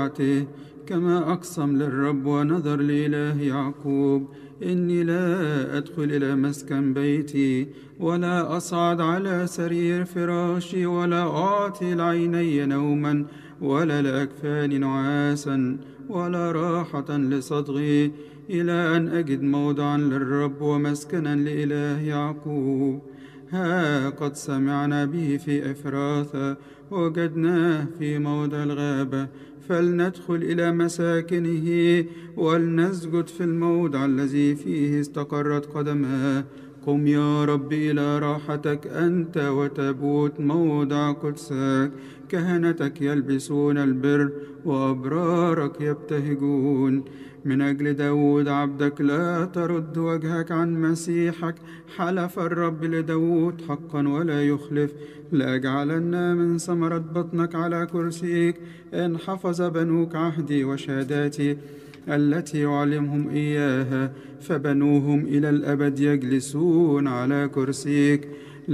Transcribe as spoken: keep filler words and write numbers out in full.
كما أقسم للرب ونذر لإله يعقوب: إني لا أدخل إلى مسكن بيتي ولا أصعد على سرير فراشي ولا أعطي لعيني نوما ولا لأكفاني نعاسا ولا راحة لصدغي إلى أن أجد موضعا للرب ومسكنا لإله يعقوب. ها قد سمعنا به في إفراثا وجدناه في موضع الغابة، فلندخل إلى مساكنه ولنسجد في الموضع الذي فيه استقرت قدماه. قم يا رب إلى راحتك أنت وتابوت موضع قدسك. كهنتك يلبسون البر وأبرارك يبتهجون. من أجل داود عبدك لا ترد وجهك عن مسيحك. حلف الرب لداود حقا ولا يخلف: لأجعلن من ثمرة بطنك على كرسيك، إن حفظ بنوك عهدي وشهاداتي التي أعلمهم إياها، فبنوهم إلى الأبد يجلسون على كرسيك.